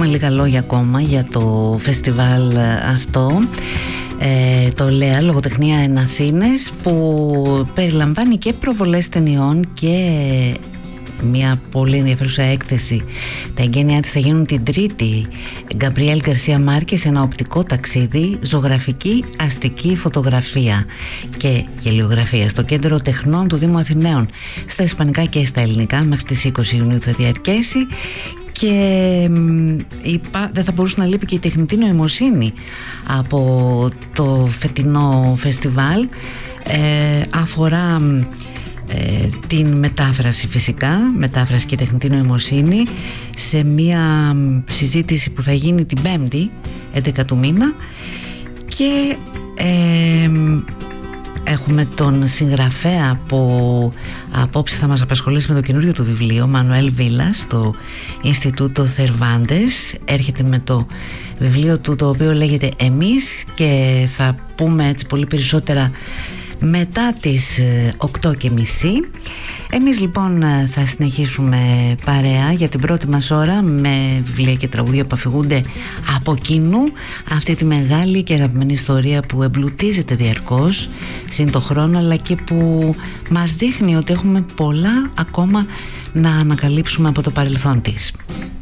πούμε λίγα λόγια ακόμα για το φεστιβάλ αυτό, το ΛΕΑ, Λογοτεχνία εν Αθήνες, που περιλαμβάνει και προβολές ταινιών και μια πολύ ενδιαφέρουσα έκθεση. Τα εγγένειά της θα γίνουν την Τρίτη. Γκαμπριέλ Γκαρσία Μάρκες, ένα οπτικό ταξίδι, ζωγραφική, αστική φωτογραφία και γελιογραφία στο Κέντρο Τεχνών του Δήμου Αθηναίων, στα ισπανικά και στα ελληνικά. Μέχρι τις 20 Ιουνίου θα διαρκέσει. Και δεν θα μπορούσε να λείπει και η τεχνητή νοημοσύνη από το φετινό φεστιβάλ. Αφορά την μετάφραση, φυσικά, μετάφραση και τεχνητή νοημοσύνη, σε μια συζήτηση που θα γίνει την 5η 11 του μήνα. Και έχουμε τον συγγραφέα που απόψε θα μας απασχολήσει με το καινούριο του βιβλίο, Μανουέλ Βίλα, στο Ινστιτούτο Θερβάντες. Έρχεται με το βιβλίο του, το οποίο λέγεται «Εμείς», και θα πούμε έτσι πολύ περισσότερα μετά τις 8:30. Εμείς λοιπόν θα συνεχίσουμε παρέα για την πρώτη μας ώρα με βιβλία και τραγούδια που αφηγούνται από κοινού αυτή τη μεγάλη και αγαπημένη ιστορία που εμπλουτίζεται διαρκώς συν το χρόνο, αλλά και που μας δείχνει ότι έχουμε πολλά ακόμα να ανακαλύψουμε από το παρελθόν της.